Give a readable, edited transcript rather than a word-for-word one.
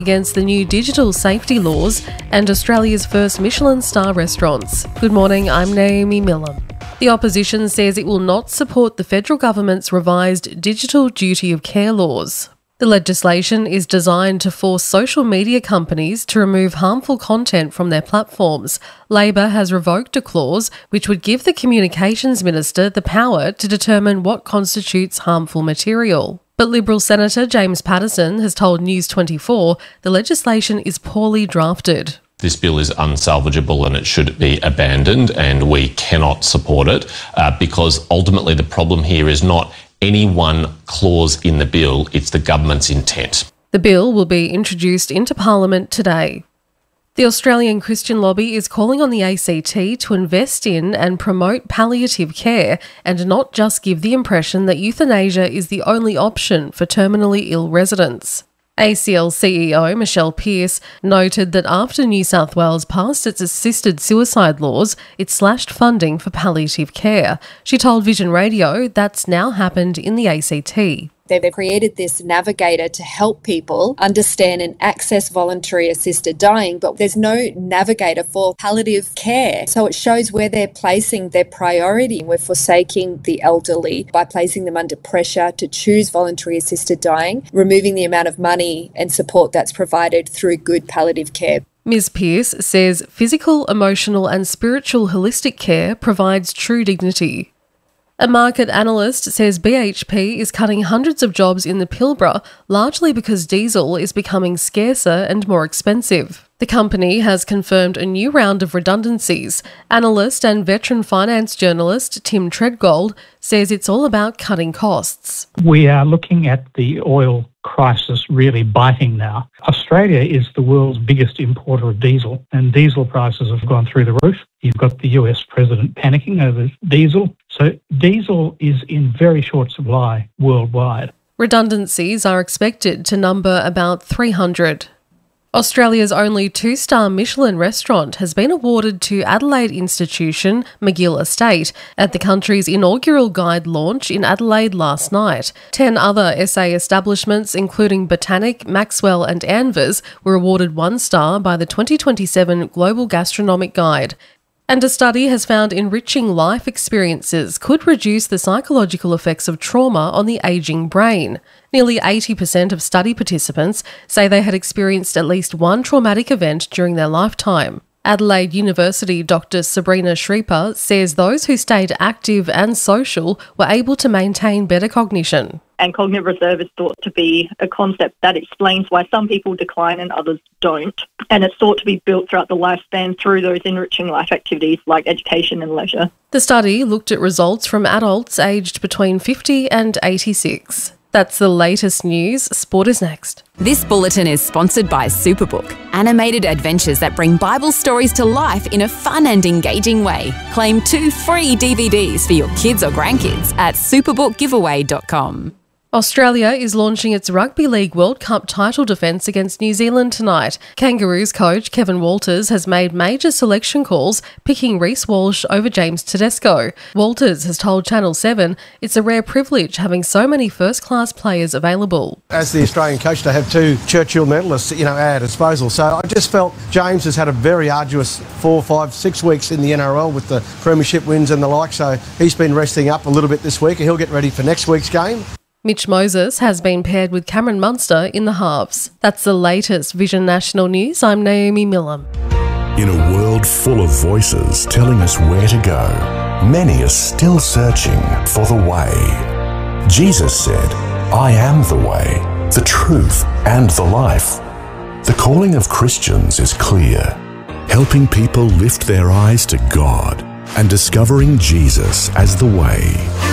against the new digital safety laws and Australia's first Michelin star restaurants. Good morning, I'm Naomi Miller. The opposition says it will not support the federal government's revised digital duty of care laws. The legislation is designed to force social media companies to remove harmful content from their platforms. Labor has revoked a clause which would give the Communications Minister the power to determine what constitutes harmful material. But Liberal Senator James Paterson has told News 24 the legislation is poorly drafted. This bill is unsalvageable and it should be abandoned, and we cannot support it because ultimately the problem here is not any one clause in the bill, it's the government's intent. The bill will be introduced into Parliament today. The Australian Christian Lobby is calling on the ACT to invest in and promote palliative care and not just give the impression that euthanasia is the only option for terminally ill residents. ACL CEO Michelle Pearce noted that after New South Wales passed its assisted suicide laws, it slashed funding for palliative care. She told Vision Radio that's now happened in the ACT. They've created this navigator to help people understand and access voluntary assisted dying, but there's no navigator for palliative care. So it shows where they're placing their priority. We're forsaking the elderly by placing them under pressure to choose voluntary assisted dying, removing the amount of money and support that's provided through good palliative care. Ms. Pearce says physical, emotional and spiritual holistic care provides true dignity. A market analyst says BHP is cutting hundreds of jobs in the Pilbara, largely because diesel is becoming scarcer and more expensive. The company has confirmed a new round of redundancies. Analyst and veteran finance journalist Tim Treadgold says it's all about cutting costs. We are looking at the oil crisis really biting now. Australia is the world's biggest importer of diesel, and diesel prices have gone through the roof. You've got the US president panicking over diesel. So diesel is in very short supply worldwide. Redundancies are expected to number about 300. Australia's only 2-star Michelin restaurant has been awarded to Adelaide institution McGill Estate at the country's inaugural guide launch in Adelaide last night. 10 other SA establishments, including Botanic, Maxwell and Anvers, were awarded 1 star by the 2027 Global Gastronomic Guide. And a study has found enriching life experiences could reduce the psychological effects of trauma on the ageing brain. Nearly 80% of study participants say they had experienced at least one traumatic event during their lifetime. Adelaide University Dr. Sabrina Shrieper says those who stayed active and social were able to maintain better cognition. And cognitive reserve is thought to be a concept that explains why some people decline and others don't. And it's thought to be built throughout the lifespan through those enriching life activities like education and leisure. The study looked at results from adults aged between 50 and 86. That's the latest news. Sport is next. This bulletin is sponsored by Superbook, animated adventures that bring Bible stories to life in a fun and engaging way. Claim 2 free DVDs for your kids or grandkids at superbookgiveaway.com. Australia is launching its Rugby League World Cup title defence against New Zealand tonight. Kangaroos coach Kevin Walters has made major selection calls, picking Reece Walsh over James Tedesco. Walters has told Channel 7 it's a rare privilege having so many first-class players available. As the Australian coach, to have 2 Churchill medalists, at our disposal. So I just felt James has had a very arduous 4, 5, 6 weeks in the NRL with the premiership wins and the like. So he's been resting up a little bit this week and he'll get ready for next week's game. Mitch Moses has been paired with Cameron Munster in the halves. That's the latest Vision National News. I'm Naomi Miller. In a world full of voices telling us where to go, many are still searching for the way. Jesus said, "I am the way, the truth, and the life." The calling of Christians is clear, helping people lift their eyes to God and discovering Jesus as the way.